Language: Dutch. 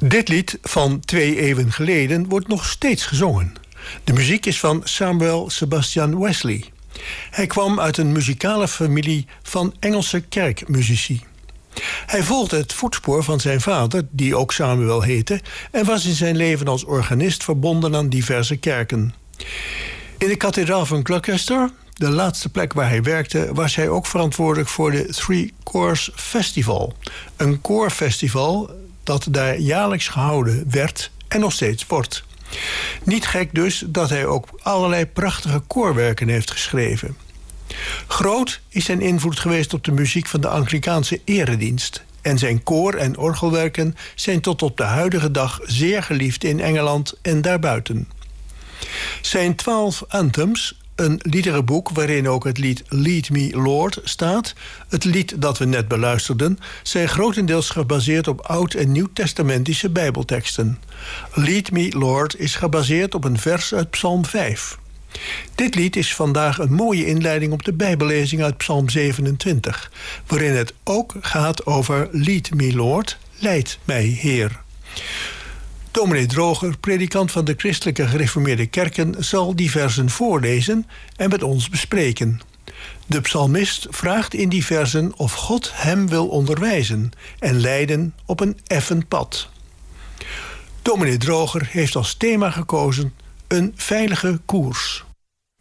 Dit lied van 2 eeuwen geleden wordt nog steeds gezongen. De muziek is van Samuel Sebastian Wesley. Hij kwam uit een muzikale familie van Engelse kerkmuzici. Hij volgde het voetspoor van zijn vader, die ook Samuel heette, en was in zijn leven als organist verbonden aan diverse kerken. In de kathedraal van Gloucester, de laatste plek waar hij werkte, was hij ook verantwoordelijk voor de Three Chorus Festival. Een koorfestival dat daar jaarlijks gehouden werd en nog steeds wordt. Niet gek dus dat hij ook allerlei prachtige koorwerken heeft geschreven. Groot is zijn invloed geweest op de muziek van de Anglikaanse eredienst. En zijn koor- en orgelwerken zijn tot op de huidige dag zeer geliefd in Engeland en daarbuiten. Zijn 12 anthems, een liederenboek waarin ook het lied Lead Me Lord staat, het lied dat we net beluisterden, zijn grotendeels gebaseerd op Oud- en Nieuw-testamentische bijbelteksten. Lead Me Lord is gebaseerd op een vers uit Psalm 5. Dit lied is vandaag een mooie inleiding op de bijbellezing uit Psalm 27, waarin het ook gaat over Lead Me Lord, leid mij Heer. Dominee Droger, predikant van de Christelijke Gereformeerde Kerken, zal die versen voorlezen en met ons bespreken. De psalmist vraagt in die versen of God hem wil onderwijzen en leiden op een effen pad. Dominee Droger heeft als thema gekozen een veilige koers.